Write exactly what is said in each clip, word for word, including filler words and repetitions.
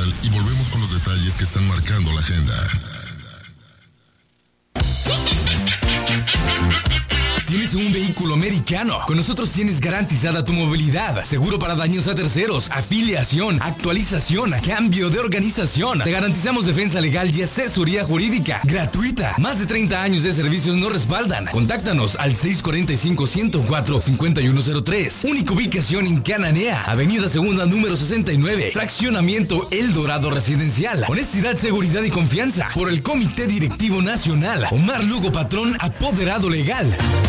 comercial y volvemos con los detalles que están marcando la agenda. ¿Tienes un vehículo americano? Con nosotros tienes garantizada tu movilidad, seguro para daños a terceros, afiliación, actualización, cambio de organización. Te garantizamos defensa legal y asesoría jurídica gratuita. Más de treinta años de servicios nos respaldan. Contáctanos al seis cuatro cinco, uno cero cuatro, cinco uno cero tres. Única ubicación en Cananea, Avenida Segunda número sesenta y nueve. Fraccionamiento El Dorado Residencial. Honestidad, seguridad y confianza. Por el Comité Directivo Nacional. Omar Lugo Patrón, apoderado legal.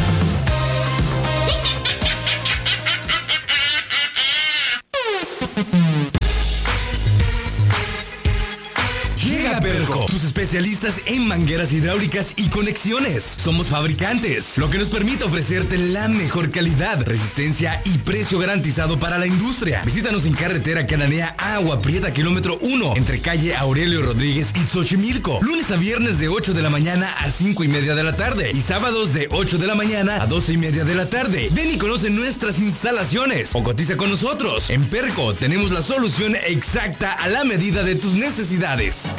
Llega Perco, tus especialistas en mangueras hidráulicas y conexiones. Somos fabricantes, lo que nos permite ofrecerte la mejor calidad, resistencia y precio garantizado para la industria. Visítanos en carretera Cananea Agua Prieta, kilómetro uno, entre calle Aurelio Rodríguez y Xochimilco. Lunes a viernes de ocho de la mañana a cinco y media de la tarde y sábados de ocho de la mañana a doce y media de la tarde. Ven y conoce nuestras instalaciones o cotiza con nosotros. En Perco tenemos la solución exacta a la medida de tus necesidades.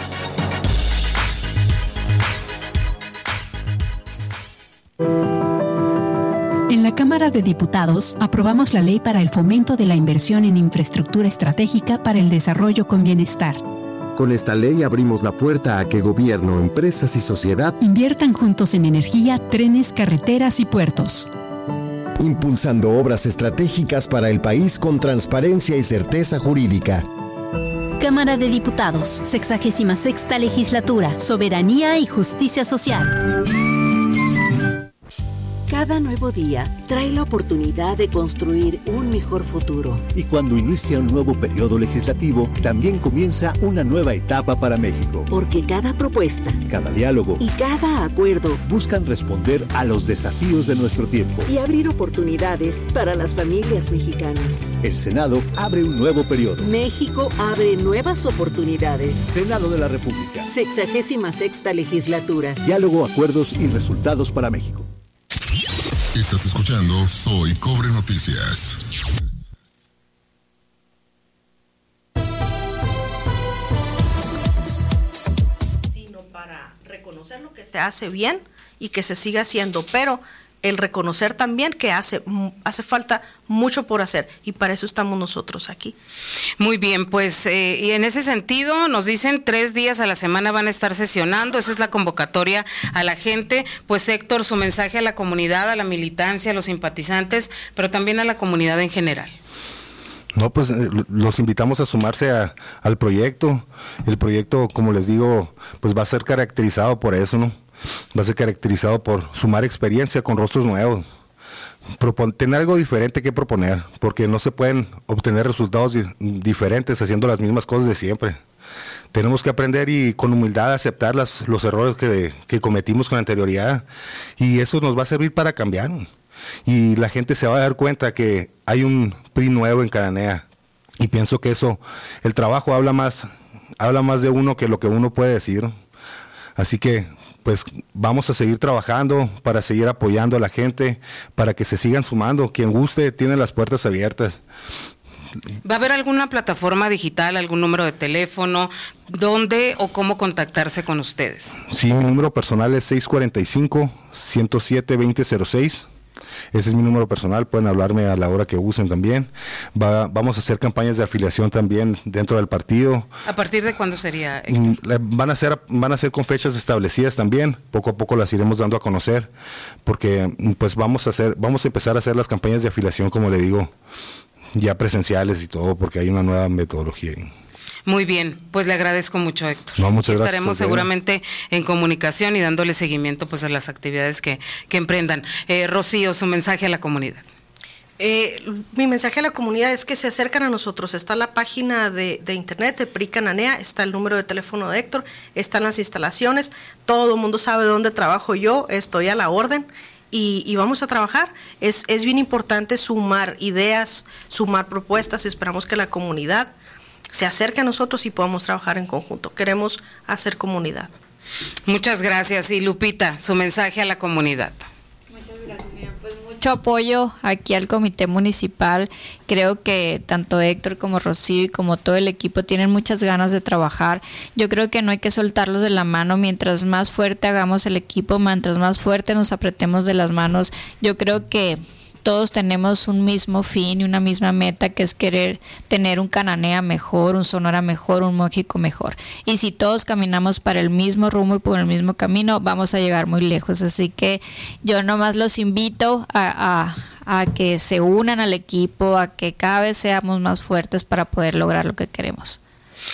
En la Cámara de Diputados aprobamos la Ley para el Fomento de la Inversión en Infraestructura Estratégica para el Desarrollo con Bienestar. Con esta ley abrimos la puerta a que gobierno, empresas y sociedad inviertan juntos en energía, trenes, carreteras y puertos, impulsando obras estratégicas para el país con transparencia y certeza jurídica. Cámara de Diputados, sexagésima sexta Legislatura, Soberanía y Justicia Social. Cada nuevo día trae la oportunidad de construir un mejor futuro. Y cuando inicia un nuevo periodo legislativo, también comienza una nueva etapa para México. Porque cada propuesta, cada diálogo y cada acuerdo buscan responder a los desafíos de nuestro tiempo y abrir oportunidades para las familias mexicanas. El Senado abre un nuevo periodo. México abre nuevas oportunidades. Senado de la República. Sexagésima sexta Legislatura. Diálogo, acuerdos y resultados para México. Estás escuchando Soy Cobre Noticias. Sino para reconocer lo que se hace bien y que se siga haciendo, pero el reconocer también que hace, hace falta mucho por hacer, y para eso estamos nosotros aquí. Muy bien, pues eh, y en ese sentido nos dicen tres días a la semana van a estar sesionando, esa es la convocatoria a la gente. Pues Héctor, su mensaje a la comunidad, a la militancia, a los simpatizantes, pero también a la comunidad en general. No, pues eh, los invitamos a sumarse a, al proyecto. El proyecto, como les digo, pues va a ser caracterizado por eso, ¿no? Va a ser caracterizado por sumar experiencia con rostros nuevos, Propon, tener algo diferente que proponer, porque no se pueden obtener resultados di diferentes haciendo las mismas cosas de siempre. Tenemos que aprender y con humildad aceptar las, los errores que, que cometimos con anterioridad, y eso nos va a servir para cambiar. Y la gente se va a dar cuenta que hay un P R I nuevo en Cananea, y pienso que eso, el trabajo habla más, habla más de uno que lo que uno puede decir. Así que pues vamos a seguir trabajando para seguir apoyando a la gente, para que se sigan sumando. Quien guste tiene las puertas abiertas. ¿Va a haber alguna plataforma digital, algún número de teléfono, dónde o cómo contactarse con ustedes? Sí, mi número personal es seis cuatro cinco, uno cero siete, dos cero cero seis. Ese es mi número personal, pueden hablarme a la hora que usen también. Va, vamos a hacer campañas de afiliación también dentro del partido. ¿A partir de cuándo sería? Van a ser, van a ser con fechas establecidas también, poco a poco las iremos dando a conocer, porque pues vamos a hacer, vamos a empezar a hacer las campañas de afiliación, como le digo, ya presenciales y todo, porque hay una nueva metodología ahí. Muy bien, pues le agradezco mucho, Héctor. No, muchas gracias. Estaremos seguramente en comunicación y dándole seguimiento pues a las actividades que, que emprendan. Eh, Rocío, su mensaje a la comunidad. Eh, mi mensaje a la comunidad es que se acercan a nosotros. Está la página de, de internet de P R I Cananea, está el número de teléfono de Héctor, están las instalaciones, todo el mundo sabe dónde trabajo yo, estoy a la orden. Y, y vamos a trabajar. Es, es bien importante sumar ideas, sumar propuestas. Esperamos que la comunidad se acerque a nosotros y podamos trabajar en conjunto. Queremos hacer comunidad. Muchas gracias. Y Lupita, su mensaje a la comunidad. Muchas gracias, mira, pues muchas mucho apoyo aquí al comité municipal. Creo que tanto Héctor como Rocío y como todo el equipo tienen muchas ganas de trabajar. Yo creo que no hay que soltarlos de la mano. Mientras más fuerte hagamos el equipo, mientras más fuerte nos apretemos de las manos, yo creo que todos tenemos un mismo fin y una misma meta, que es querer tener un Cananea mejor, un Sonora mejor, un México mejor. Y si todos caminamos para el mismo rumbo y por el mismo camino, vamos a llegar muy lejos. Así que yo nomás los invito a, a, a que se unan al equipo, a que cada vez seamos más fuertes para poder lograr lo que queremos.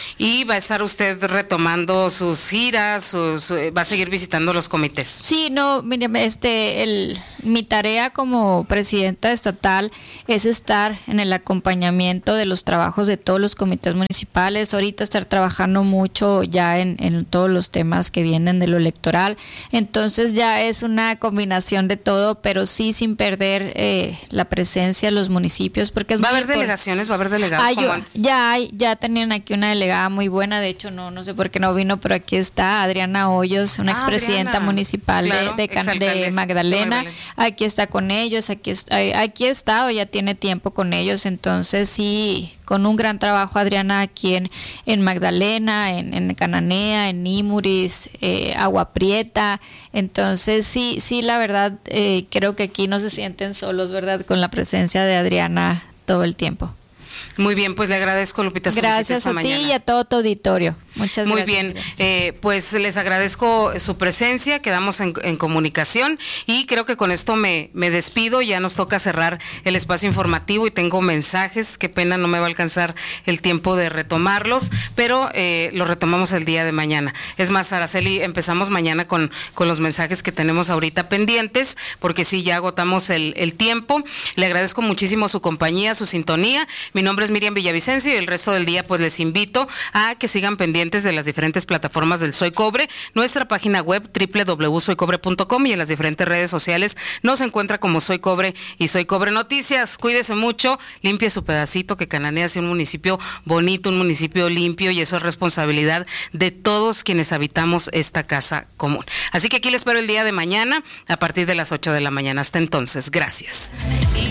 Y va a estar usted retomando sus giras, sus, va a seguir visitando los comités. Sí, no, mire, este, el, mi tarea como presidenta estatal es estar en el acompañamiento de los trabajos de todos los comités municipales. Ahorita estar trabajando mucho ya en, en todos los temas que vienen de lo electoral. Entonces ya es una combinación de todo, pero sí sin perder eh, la presencia de los municipios, porque es va a haber importante. delegaciones, va a haber delegados ah, como yo, antes. Ya hay, ya tenían aquí una delegada muy buena, de hecho no no sé por qué no vino, pero aquí está Adriana Hoyos, una ah, expresidenta Adriana. municipal claro, de, de, Can, de Magdalena, aquí está con ellos, aquí, aquí ha estado, ya tiene tiempo con ellos, entonces sí, con un gran trabajo Adriana aquí en, en Magdalena, en, en Cananea, en Imuris, eh, Agua Prieta, entonces sí, sí la verdad eh, creo que aquí no se sienten solos, ¿verdad? Con la presencia de Adriana todo el tiempo. Muy bien, pues le agradezco, Lupita, su gracias visita esta a mañana. ti y a todo tu auditorio. Muchas Muy gracias. Muy bien, eh, pues les agradezco su presencia, quedamos en, en comunicación y creo que con esto me, me despido, ya nos toca cerrar el espacio informativo y tengo mensajes, qué pena no me va a alcanzar el tiempo de retomarlos, pero eh, los retomamos el día de mañana. Es más, Araceli, empezamos mañana con, con los mensajes que tenemos ahorita pendientes, porque sí, ya agotamos el, el tiempo. Le agradezco muchísimo su compañía, su sintonía. Mi nombre es Miriam Villavicencio y el resto del día pues les invito a que sigan pendientes de las diferentes plataformas del Soy Cobre, nuestra página web doble u doble u doble u punto soy cobre punto com y en las diferentes redes sociales nos encuentra como Soy Cobre y Soy Cobre Noticias. Cuídese mucho, limpie su pedacito, que Cananea sea un municipio bonito, un municipio limpio, y eso es responsabilidad de todos quienes habitamos esta casa común. Así que aquí les espero el día de mañana a partir de las ocho de la mañana. Hasta entonces, gracias.